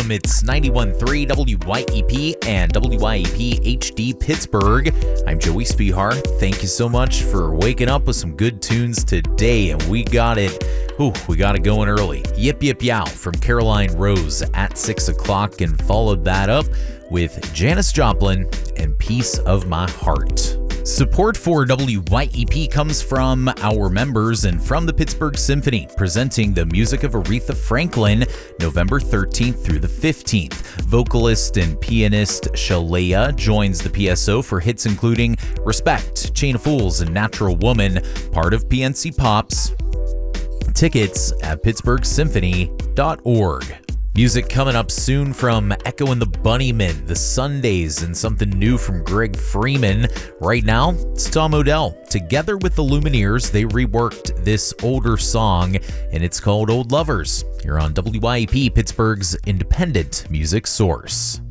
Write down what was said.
FM. It's 91.3 WYEP and WYEP HD Pittsburgh. I'm Joey Spihar. Thank you so much for waking up with some good tunes today, and we got it going early. Yip Yip Yow from Caroline Rose at 6 o'clock, and followed that up with Janis Joplin and Piece of My Heart. Support for WYEP comes from our members and from the Pittsburgh Symphony, presenting the music of Aretha Franklin November 13th through the 15th. Vocalist and pianist Shalea joins the PSO for hits including Respect, Chain of Fools, and Natural Woman, part of PNC Pops. Tickets at pittsburghsymphony.org. Music coming up soon from Echo and the Bunnymen, the Sundays, and something new from Greg Freeman. Right now, it's Tom Odell. Together with the Lumineers, they reworked this older song, and it's called Old Lovers. You're on WYEP, Pittsburgh's independent music source.